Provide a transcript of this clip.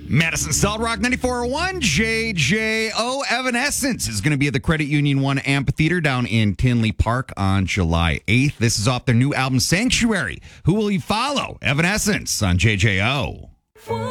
Madison Solid Rock 94.1, JJO. Evanescence is going to be at the Credit Union 1 Amphitheater down in Tinley Park on July 8th. This is off their new album, Sanctuary. Who will you follow? Evanescence on JJO.